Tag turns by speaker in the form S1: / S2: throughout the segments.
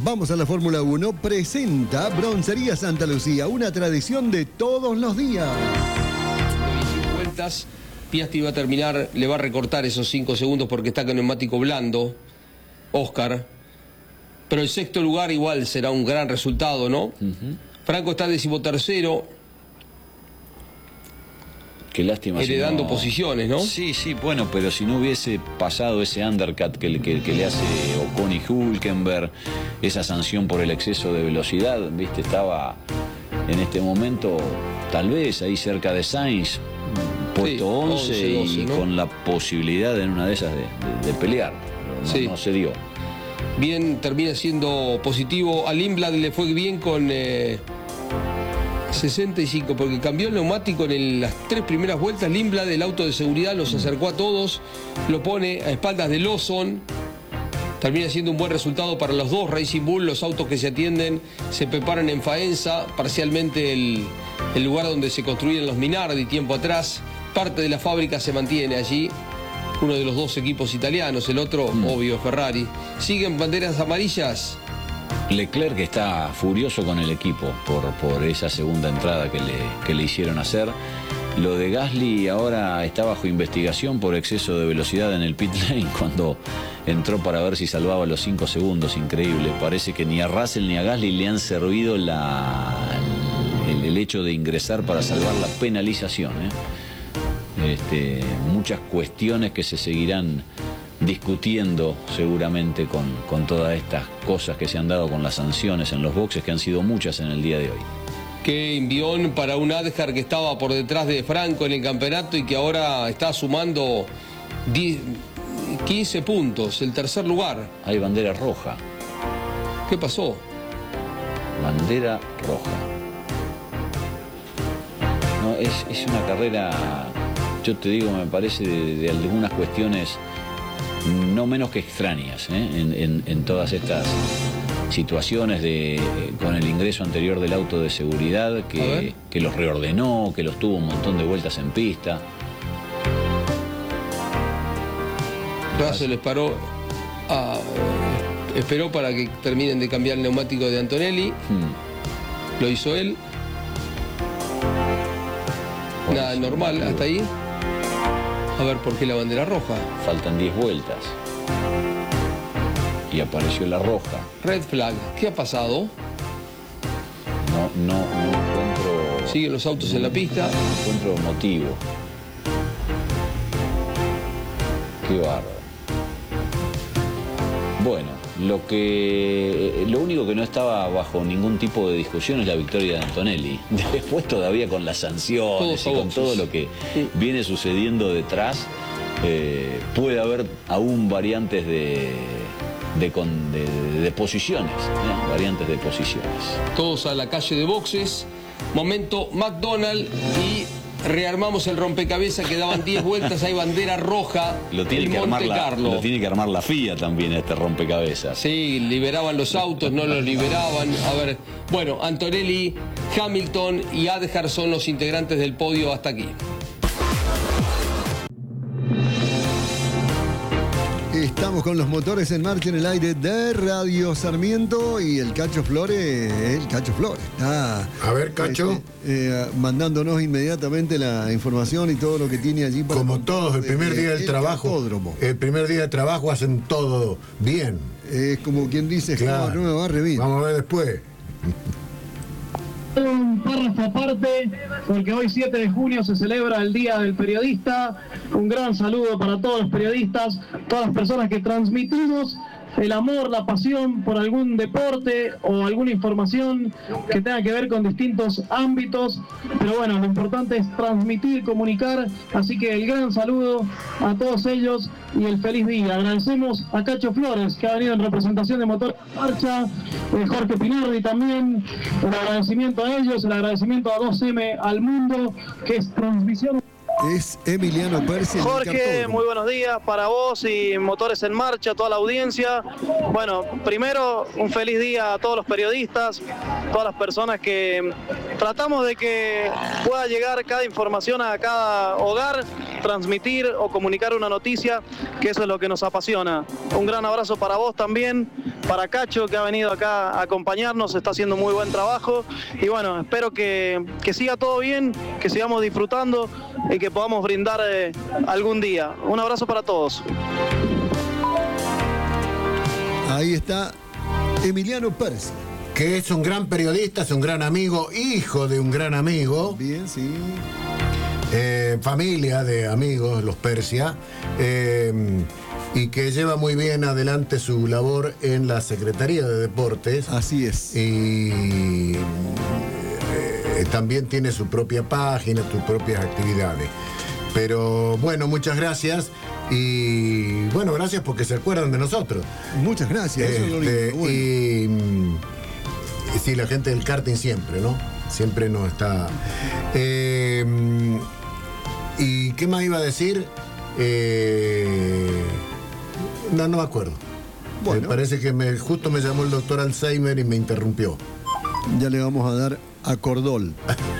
S1: Vamos a la Fórmula 1. Presenta Broncería Santa Lucía, una tradición de todos los días.
S2: Vueltas, Piastri va a terminar, le va a recortar esos 5 segundos porque está con neumático blando, Oscar. Pero el sexto lugar igual será un gran resultado, ¿no? Franco está 13º.
S3: Qué lástima.
S2: Heredando posiciones, ¿no?
S3: Sí, bueno, pero si no hubiese pasado ese undercut que le hace Ocon y Hülkenberg, esa sanción por el exceso de velocidad, viste, estaba en este momento tal vez ahí cerca de Sainz, puesto 11 y ¿no? Con la posibilidad en una de esas de pelear, pero no se dio.
S2: Bien, termina siendo positivo. A Lindblad le fue bien con 65, porque cambió el neumático en las 3 primeras vueltas. Lindblad, el auto de seguridad, los acercó a todos, lo pone a espaldas de Lawson. Termina siendo un buen resultado para los dos. Racing Bull, los autos que se atienden, se preparan en Faenza, parcialmente el lugar donde se construyen los Minardi tiempo atrás. Parte de la fábrica se mantiene allí. Uno de los dos equipos italianos, el otro, obvio, Ferrari. Siguen banderas amarillas.
S3: Leclerc está furioso con el equipo por esa segunda entrada que le hicieron hacer. Lo de Gasly ahora está bajo investigación por exceso de velocidad en el pit lane cuando entró para ver si salvaba los 5 segundos. Increíble. Parece que ni a Russell ni a Gasly le han servido el hecho de ingresar para salvar la penalización. Muchas cuestiones que se seguirán discutiendo seguramente con todas estas cosas que se han dado con las sanciones en los boxes, que han sido muchas en el día de hoy.
S2: Qué envión para un Adjar que estaba por detrás de Franco en el campeonato y que ahora está sumando 15 puntos, el tercer lugar.
S3: Hay bandera roja.
S2: ¿Qué pasó?
S3: Bandera roja. No, es una carrera, yo te digo, me parece de algunas cuestiones no menos que extrañas, en todas estas situaciones con el ingreso anterior del auto de seguridad que los reordenó, que los tuvo un montón de vueltas en pista.
S2: Russell esperó para que terminen de cambiar el neumático de Antonelli. Lo hizo él. Nada normal, hasta ahí. A ver por qué la bandera roja.
S3: Faltan 10 vueltas. Y apareció la roja.
S2: Red flag. ¿Qué ha pasado?
S3: No encuentro...
S2: Siguen los autos en la pista.
S3: No encuentro motivo. Qué bárbaro. Bueno, lo único que no estaba bajo ningún tipo de discusión es la victoria de Antonelli. Después todavía con las sanciones y con todo lo que viene sucediendo detrás, puede haber aún variantes de posiciones, variantes de posiciones.
S2: Todos a la calle de boxes. Momento McDonald's y rearmamos el rompecabezas, que daban 10 vueltas, hay bandera roja.
S3: Lo tiene que armar la FIA también, este rompecabezas.
S2: Sí, liberaban los autos, no los liberaban. A ver, bueno, Antonelli, Hamilton y Adjar son los integrantes del podio hasta aquí.
S1: Estamos con los motores en marcha en el aire de Radio Sarmiento y el Cacho Flores está...
S4: A ver, Cacho.
S1: Mandándonos inmediatamente la información y todo lo que tiene allí para...
S4: Como todos, el primer día del trabajo.
S1: Autódromo.
S4: El primer día de trabajo hacen todo bien.
S1: Es como quien dice, claro, no me va a revivir.
S4: Vamos a ver después.
S5: Un párrafo aparte, porque hoy 7 de junio se celebra el Día del Periodista. Un gran saludo para todos los periodistas, todas las personas que transmitimos el amor, la pasión por algún deporte o alguna información que tenga que ver con distintos ámbitos. Pero bueno, lo importante es transmitir, comunicar, así que el gran saludo a todos ellos y el feliz día. Agradecemos a Cacho Flores, que ha venido en representación de Motor Marcha, Jorge Pinardi también, el agradecimiento a ellos, el agradecimiento a 2M al mundo, que es transmisión.
S1: Es Emiliano Percy.
S5: Jorge, muy buenos días para vos y Motores en Marcha, toda la audiencia. Bueno, primero un feliz día a todos los periodistas, todas las personas que tratamos de que pueda llegar cada información a cada hogar, transmitir o comunicar una noticia, que eso es lo que nos apasiona. Un gran abrazo para vos también, para Cacho, que ha venido acá a acompañarnos, está haciendo muy buen trabajo. Y bueno, espero que siga todo bien, que sigamos disfrutando y que podamos brindar algún día. Un abrazo para todos.
S1: Ahí está Emiliano Persia.
S4: Que es un gran periodista, es un gran amigo, hijo de un gran amigo.
S1: Bien, sí.
S4: Familia de amigos, los Persia. Y que lleva muy bien adelante su labor en la Secretaría de Deportes.
S1: Así es.
S4: Y también tiene su propia página, sus propias actividades. Pero bueno, muchas gracias. Y bueno, gracias porque se acuerdan de nosotros.
S1: Muchas gracias. Eso es lo lindo. Bueno.
S4: Y sí, la gente del karting siempre, ¿no? Siempre nos está... ¿Y qué más iba a decir? No me acuerdo.
S1: Bueno.
S4: Me parece que justo me llamó el doctor Alzheimer y me interrumpió.
S1: Ya le vamos a dar acordol.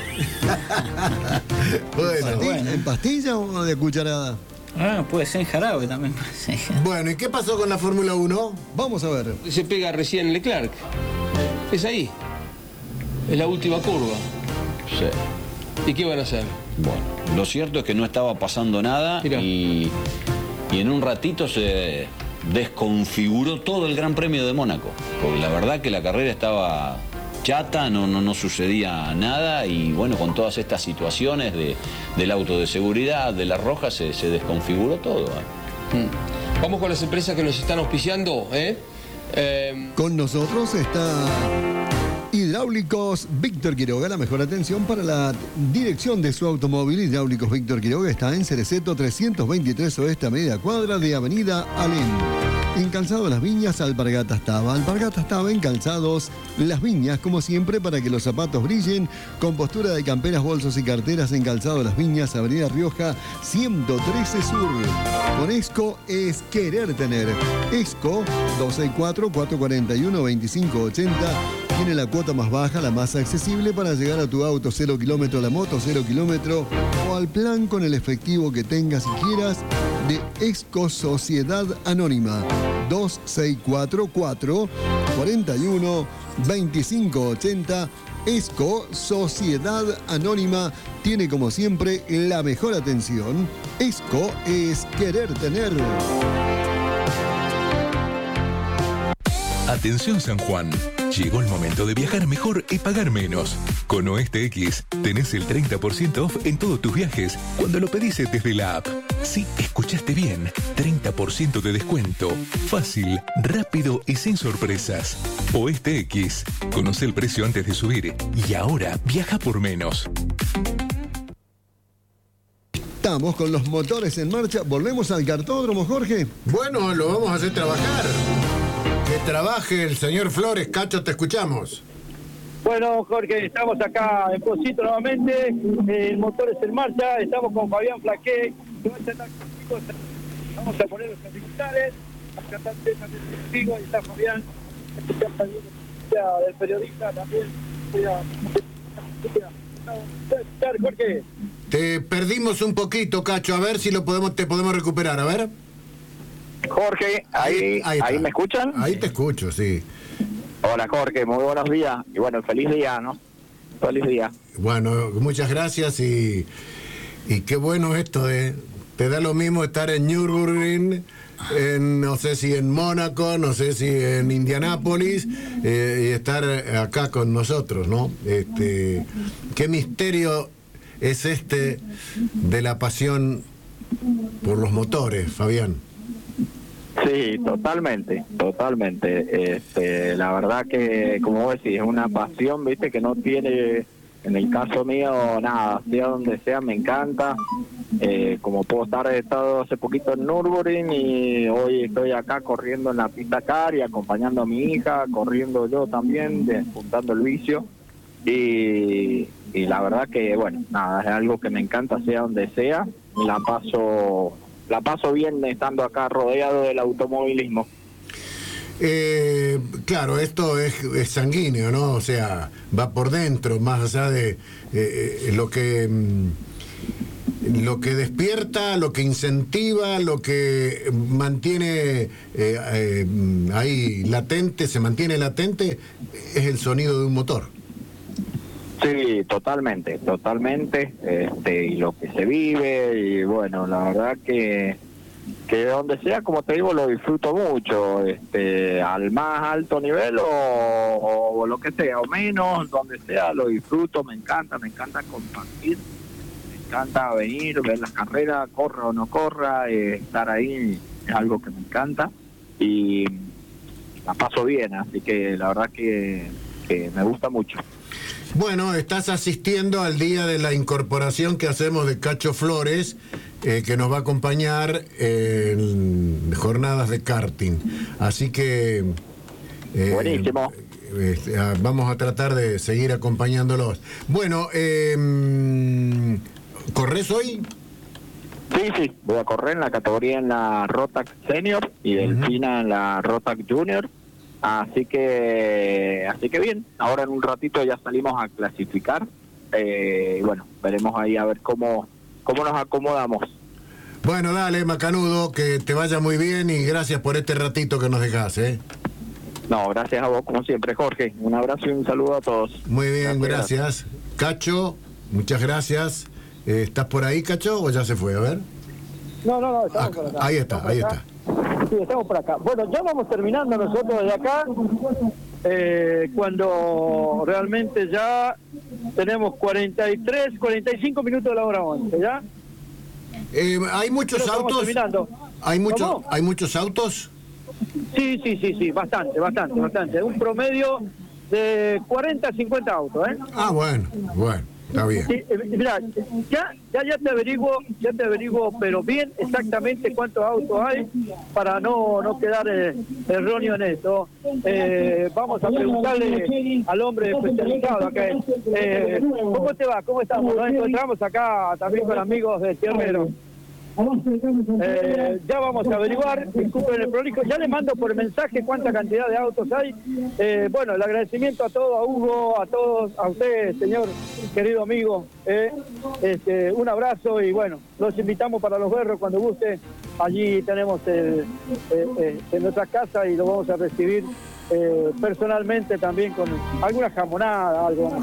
S4: Bueno.
S1: ¿En pastilla o de cucharada?
S6: Puede ser en jarabe también.
S4: Bueno, ¿y qué pasó con la Fórmula 1?
S1: Vamos a ver.
S2: Se pega recién Leclerc. Es ahí. Es la última curva.
S3: Sí.
S2: ¿Y qué van a hacer?
S3: Bueno, lo cierto es que no estaba pasando nada y en un ratito se desconfiguró todo el Gran Premio de Mónaco. Porque la verdad que la carrera estaba chata, no sucedía nada y bueno, con todas estas situaciones del auto de seguridad, de la roja, se desconfiguró todo.
S2: Vamos con las empresas que nos están auspiciando,
S1: Con nosotros está Hidráulicos Víctor Quiroga, la mejor atención para la dirección de su automóvil. Hidráulicos Víctor Quiroga está en Cereceto 323 Oeste, a media cuadra de Avenida Alem. En Calzado Las Viñas, Alpargatas Taba. Alpargatas Taba en Calzados Las Viñas, como siempre, para que los zapatos brillen, con postura de camperas, bolsos y carteras en Calzado Las Viñas, Avenida Rioja 113 Sur. Con ESCO es querer tener. ESCO 264-441-2580. Tiene la cuota más baja, la más accesible para llegar a tu auto 0 kilómetro, a la moto 0 kilómetro o al plan con el efectivo que tengas y quieras de ESCO Sociedad Anónima. 2644-41-2580. ESCO Sociedad Anónima tiene como siempre la mejor atención. ESCO es querer tener.
S7: Atención San Juan, llegó el momento de viajar mejor y pagar menos. Con Oeste X tenés el 30% off en todos tus viajes cuando lo pedís desde la app. Sí, escuchaste bien, 30% de descuento. Fácil, rápido y sin sorpresas. Oeste X, conoce el precio antes de subir y ahora viaja por menos.
S1: Estamos con los motores en marcha. Volvemos al cartódromo, Jorge.
S4: Bueno, lo vamos a hacer trabajar. Que trabaje el señor Flores. Cacho, te escuchamos.
S5: Bueno, Jorge, estamos acá en Pocito nuevamente. El motor es en marcha. Estamos con Fabián Flaqué. Vamos a poner los capitales. Acá está testigo. Ahí está Fabián. Del periodista también. Jorge.
S4: Te perdimos un poquito, Cacho. A ver si te podemos recuperar. A ver.
S8: Jorge, ahí me escuchan.
S4: Ahí te escucho, sí.
S8: Hola Jorge, muy buenos días. Y bueno, feliz día, ¿no? Feliz día.
S4: Bueno, muchas gracias y qué bueno esto de... Te da lo mismo estar en Nürburgring, no sé si en Mónaco, no sé si en Indianápolis, y estar acá con nosotros, ¿no? Qué misterio es este de la pasión por los motores, Fabián.
S8: Sí, totalmente. La verdad que, como vos decís, es una pasión, viste, que no tiene, en el caso mío, nada, sea donde sea, me encanta. Como puedo he estado hace poquito en Nürburgring y hoy estoy acá corriendo en la pista car y acompañando a mi hija, corriendo yo también, despuntando el vicio. Y la verdad que, bueno, nada, es algo que me encanta, sea donde sea, la paso bien estando acá rodeado del automovilismo.
S4: Claro, esto es sanguíneo, ¿no? O sea, va por dentro, más allá de lo que lo que despierta, lo que incentiva, lo que mantiene ahí latente, se mantiene latente, es el sonido de un motor.
S8: Sí, totalmente, y lo que se vive, y bueno, la verdad que donde sea, como te digo, lo disfruto mucho, al más alto nivel o lo que sea, o menos, donde sea, lo disfruto, me encanta compartir, me encanta venir, ver las carreras, corra o no corra, estar ahí es algo que me encanta y la paso bien, así que la verdad que me gusta mucho.
S4: Bueno, estás asistiendo al día de la incorporación que hacemos de Cacho Flores, que nos va a acompañar en jornadas de karting. Así que
S8: buenísimo.
S4: Vamos a tratar de seguir acompañándolos. Bueno, ¿corres hoy?
S8: Sí, voy a correr en la categoría en la Rotax Senior y Delfina en la Rotax Junior. Así que bien, ahora en un ratito ya salimos a clasificar, bueno, veremos ahí a ver cómo nos acomodamos.
S4: Bueno, dale, Macanudo, que te vaya muy bien y gracias por este ratito que nos dejás,
S8: No, gracias a vos como siempre, Jorge, un abrazo y un saludo a todos.
S4: Muy bien, gracias. Cacho, muchas gracias. ¿Estás por ahí, Cacho, o ya se fue? A ver.
S9: No, estamos por acá.
S4: Ahí está.
S9: Sí, estamos por acá. Bueno, ya vamos terminando nosotros de acá, cuando realmente ya tenemos 45 minutos de la hora 11, ¿ya?
S4: ¿Hay muchos autos? ¿Hay muchos autos?
S9: Sí, bastante. Un promedio de 40 a 50 autos, ¿eh?
S4: Ah, bueno. Está bien.
S9: Sí, mira, ya te averiguo, pero bien exactamente cuántos autos hay para no quedar erróneo en esto. Vamos a preguntarle al hombre especializado acá. ¿Cómo te va? ¿Cómo estamos? Nos encontramos acá también con amigos de Tierrero. Ya vamos a averiguar, disculpen el prolijo, ya le mando por mensaje cuánta cantidad de autos hay. Bueno, el agradecimiento a todos, a Hugo, a todos, a usted, señor querido amigo, un abrazo y bueno, los invitamos para Los Berros cuando guste. Allí tenemos en nuestra casa y lo vamos a recibir personalmente también con alguna jamonada, algo.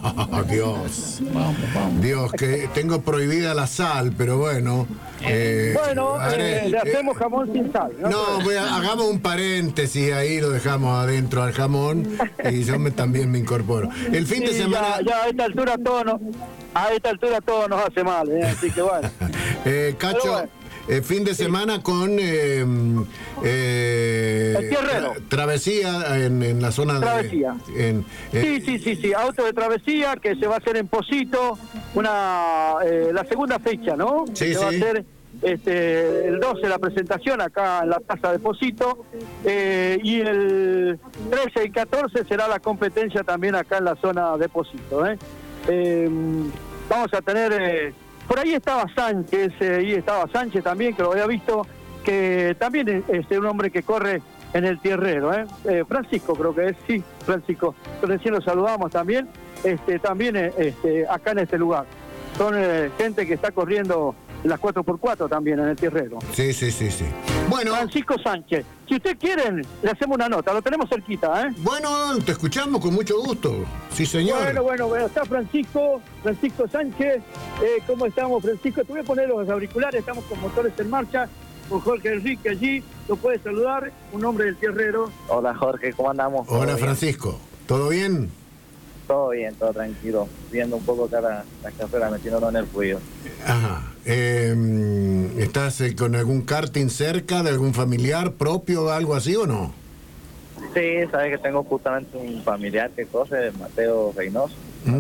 S4: Dios, que tengo prohibida la sal, pero bueno.
S9: Le hacemos jamón sin sal.
S4: Hagamos un paréntesis, ahí lo dejamos adentro al jamón y yo también me incorporo. El fin de semana.
S9: Ya a esta altura todo nos hace mal, así que bueno.
S4: Cacho. Fin de semana con
S9: el Tierrero.
S4: Travesía en la zona
S9: travesía. Sí, auto de travesía que se va a hacer en Posito, la segunda fecha, ¿no? Se va a hacer el 12 la presentación acá en la plaza de Posito, y el 13 y 14 será la competencia también acá en la zona de Posito. Vamos a tener por ahí estaba Sánchez, también, que lo había visto, que también es un hombre que corre en el Tierrero, Francisco creo que es, sí, Francisco, recién lo saludamos también, también acá en este lugar. Son gente que está corriendo las 4x4 también en el Tierrero.
S4: Sí. Bueno,
S9: Francisco Sánchez, si usted quieren, le hacemos una nota, lo tenemos cerquita,
S4: Bueno, te escuchamos con mucho gusto. Sí, señor.
S9: Bueno, está Francisco Sánchez. ¿Cómo estamos, Francisco? Te voy a poner los auriculares, estamos con motores en marcha, con Jorge Enrique allí, lo puedes saludar, un hombre del Tierrero.
S8: Hola, Jorge, ¿cómo andamos?
S4: Hola, Francisco, ¿todo bien?
S8: Todo bien, todo tranquilo, viendo un poco acá la carrera, metiéndolo en el ruido.
S4: Ajá. ¿Estás con algún karting cerca de algún familiar propio o algo así o no?
S8: Sí, sabes que tengo justamente un familiar que corre, Mateo Reynoso.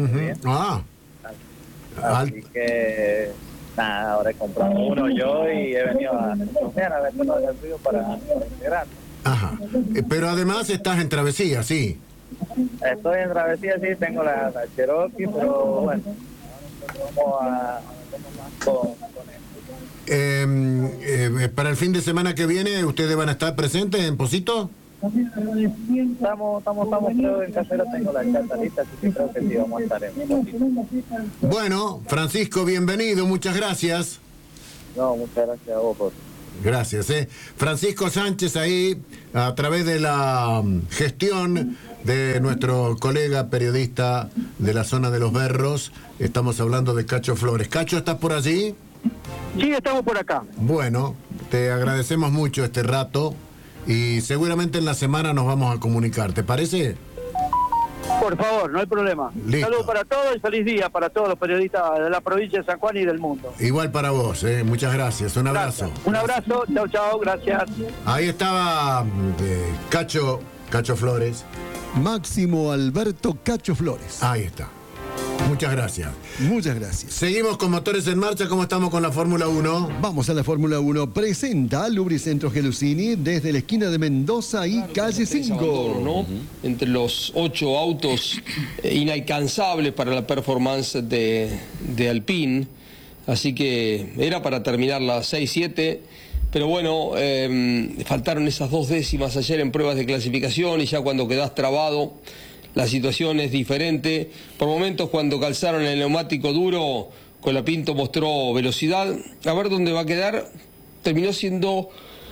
S8: Así que nada, ahora he comprado uno yo y he venido a ver cómo es el río para integrar.
S4: Ajá. Pero además estás en travesía, sí.
S8: Estoy en travesía, sí, tengo la Cherokee, pero bueno, vamos a más con
S4: para el fin de semana que viene, ¿ustedes van a estar presentes en Posito?
S9: Estamos creo en casero, tengo la carta lista, así que creo que sí vamos a estar en un ratito.
S4: Bueno, Francisco, bienvenido, muchas gracias.
S9: No, muchas gracias a vos por...
S4: Gracias. Francisco Sánchez ahí, a través de la gestión de nuestro colega periodista de la zona de Los Berros, estamos hablando de Cacho Flores. Cacho, ¿estás por allí?
S9: Sí, estamos por acá.
S4: Bueno, te agradecemos mucho este rato y seguramente en la semana nos vamos a comunicar, ¿te parece?
S9: Por favor, no hay problema.
S4: Listo.
S9: Saludos para todos y feliz día para todos los periodistas de la provincia de San Juan y del mundo.
S4: Igual para vos, muchas gracias, un abrazo.
S9: Gracias. Un abrazo, chao, chao, gracias.
S4: Ahí estaba Cacho Flores.
S1: Máximo Alberto Cacho Flores.
S4: Ahí está. Muchas gracias.
S1: Muchas gracias.
S4: Seguimos con Motores en Marcha. ¿Cómo estamos con la Fórmula 1?
S1: Vamos a la Fórmula 1. Presenta Lubricentros Gelusini desde la esquina de Mendoza y calle 5.
S2: ¿No? Entre los 8 autos inalcanzables para la performance de Alpine. Así que era para terminar las 6-7. Pero bueno, faltaron esas 2 décimas ayer en pruebas de clasificación y ya cuando quedás trabado, la situación es diferente. Por momentos cuando calzaron el neumático duro, Colapinto mostró velocidad. A ver dónde va a quedar. Terminó siendo...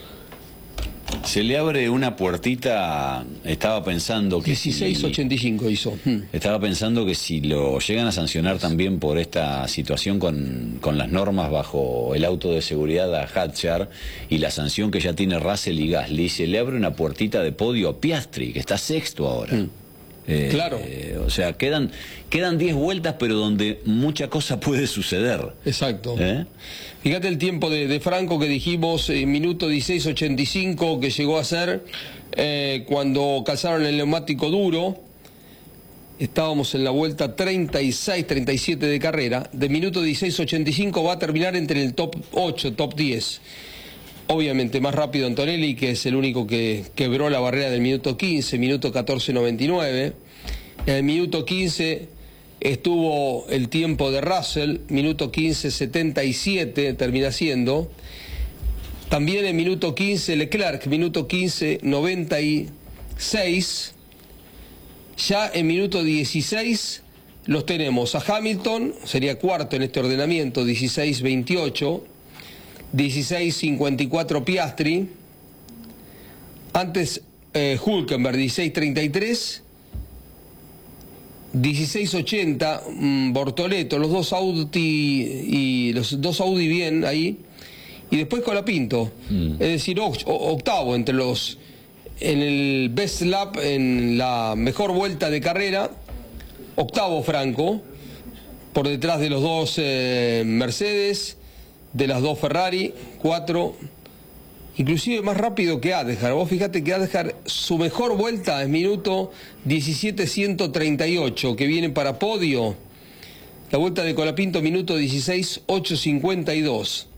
S3: Se le abre una puertita, estaba pensando que
S2: 16.85 hizo.
S3: Estaba pensando que si lo llegan a sancionar también por esta situación con las normas bajo el auto de seguridad a Hadjar y la sanción que ya tiene Russell y Gasly, se le abre una puertita de podio a Piastri, que está sexto ahora.
S2: Claro.
S3: O sea, quedan 10 vueltas, pero donde mucha cosa puede suceder.
S2: Exacto. Fíjate el tiempo de Franco que dijimos, minuto 16.85, que llegó a ser cuando calzaron el neumático duro. Estábamos en la vuelta 36-37 de carrera. De minuto 16.85 va a terminar entre el top 8, top 10. Obviamente más rápido Antonelli, que es el único que quebró la barrera del minuto 15, minuto 14.99. En el minuto 15 estuvo el tiempo de Russell, minuto 15.77 termina siendo. También en minuto 15 Leclerc, minuto 15.96. Ya en minuto 16 los tenemos a Hamilton, sería cuarto en este ordenamiento, 16.28. 16.54 Piastri, antes Hülkenberg 16.33, 16.80 Bortoleto, los dos Audi bien ahí, y después Colapinto, es decir, octavo entre los en el best lap, en la mejor vuelta de carrera, octavo Franco, por detrás de los dos Mercedes, de las 2 Ferrari, 4, inclusive más rápido que Adjar. Vos fíjate que Adjar, su mejor vuelta es minuto 17.138, que viene para podio. La vuelta de Colapinto, minuto 16.852.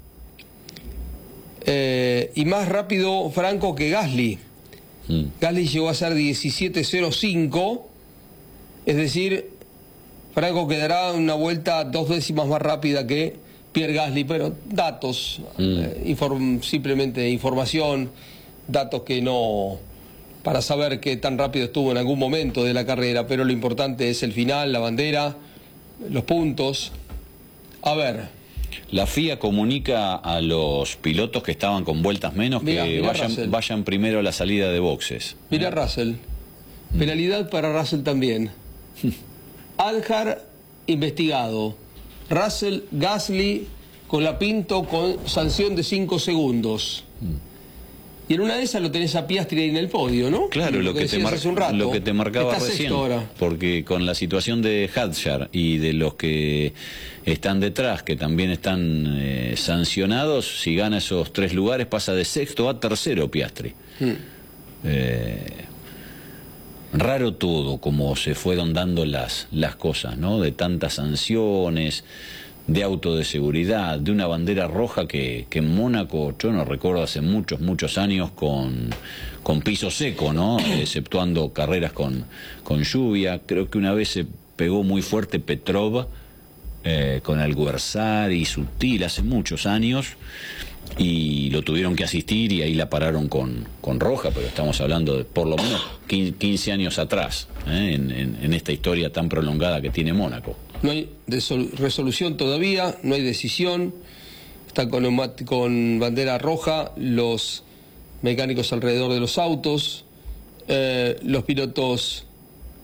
S2: Y más rápido Franco que Gasly. Gasly llegó a ser 17.05, es decir, Franco quedará una vuelta 2 décimas más rápida que Pierre Gasly, pero datos, simplemente información, datos que no, para saber qué tan rápido estuvo en algún momento de la carrera, pero lo importante es el final, la bandera, los puntos. A ver.
S3: La FIA comunica a los pilotos que estaban con vueltas menos que vayan primero a la salida de boxes.
S2: Mira Russell, penalidad para Russell también. Adjar investigado. Russell, Gasly, Colapinto con sanción de 5 segundos. Y en una de esas lo tenés a Piastri ahí en el podio, ¿no?
S3: Claro, lo que te marcaba recién. Porque con la situación de Hadjar y de los que están detrás, que también están sancionados, si gana esos 3 lugares pasa de sexto a tercero Piastri. Raro todo como se fueron dando las cosas, ¿no? De tantas sanciones, de auto de seguridad, de una bandera roja que en Mónaco, yo no recuerdo hace muchos años con piso seco, ¿no? Exceptuando carreras con lluvia. Creo que una vez se pegó muy fuerte Petrov con Alguersuari y Sutil hace muchos años. y lo tuvieron que asistir y ahí la pararon con roja, pero estamos hablando de por lo menos 15 años atrás, en esta historia tan prolongada que tiene Mónaco.
S2: No hay resolución todavía, no hay decisión, están con bandera roja los mecánicos alrededor de los autos, los pilotos